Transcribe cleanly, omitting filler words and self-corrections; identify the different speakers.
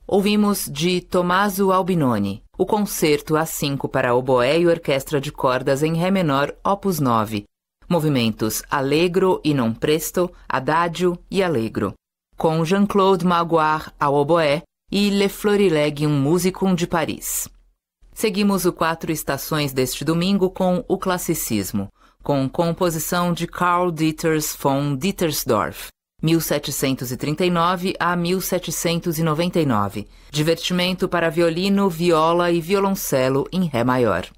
Speaker 1: Ouvimos de Tommaso Albinoni, o Concerto A5 para oboé e orquestra de cordas em Ré menor, opus 9, movimentos Allegro e non presto, Adagio e Allegro, com Jean-Claude Magloire ao oboé e Le Florilegium Musicum de Paris. Seguimos o 4 estações deste domingo com o classicismo, com composição de Karl Dieters von Dittersdorf, 1739 a 1799, divertimento para violino, viola e violoncelo em Ré maior.